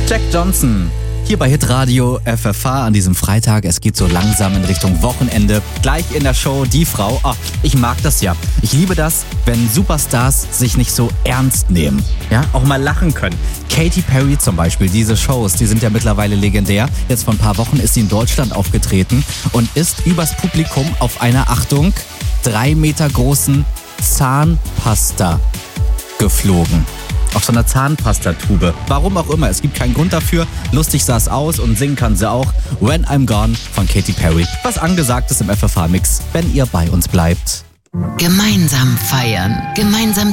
Jack Johnson. Hier bei Hitradio FFH an diesem Freitag. Es geht so langsam in Richtung Wochenende. Gleich in der Show die Frau. Oh, ich mag das ja. Ich liebe das, wenn Superstars sich nicht so ernst nehmen. Ja, auch mal lachen können. Katy Perry zum Beispiel, diese Shows, die sind ja mittlerweile legendär. Jetzt vor ein paar Wochen ist sie in Deutschland aufgetreten und ist übers Publikum auf einer, Achtung, 3 Meter großen Zahnpasta geflogen. Auf so einer Zahnpastatube. Warum auch immer, es gibt keinen Grund dafür. Lustig sah es aus und singen kann sie auch. When I'm Gone von Katy Perry. Was angesagt ist im FFH-Mix, wenn ihr bei uns bleibt. Gemeinsam feiern, gemeinsam